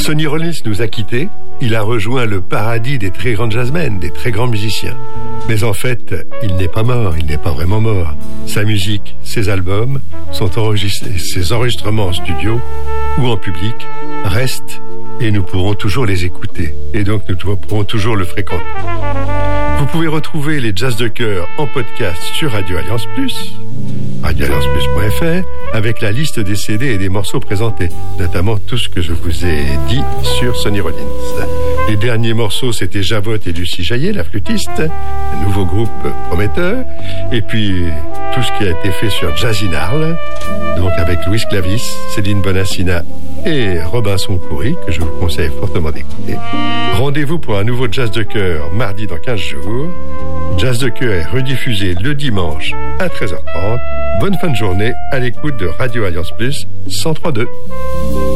Sonny Rollins nous a quittés. Il a rejoint le paradis des très grands jazzmen, des très grands musiciens. Mais en fait, il n'est pas mort, il n'est pas vraiment mort. Sa musique, ses albums, ses enregistrements en studio ou en public restent et nous pourrons toujours les écouter. Et donc nous pourrons toujours le fréquenter. Vous pouvez retrouver les Jazz de Cœur en podcast sur Radio Alliance Plus, radioallianceplus.fr, avec la liste des CD et des morceaux présentés, notamment tout ce que je vous ai dit sur Sonny Rollins. Les derniers morceaux, c'était Javotte et Lucie Jaillet, la flûtiste, un nouveau groupe prometteur, et puis tout ce qui a été fait sur Jazz in Arles, donc avec Louis Clavis, Céline Bonassina et Robinson Coury, que je vous conseille fortement d'écouter. Rendez-vous pour un nouveau Jazz de Cœur mardi dans 15 jours. Jazz de Cœur est rediffusé le dimanche à 13h30. Bonne fin de journée à l'écoute de Radio Alliance Plus 103.2.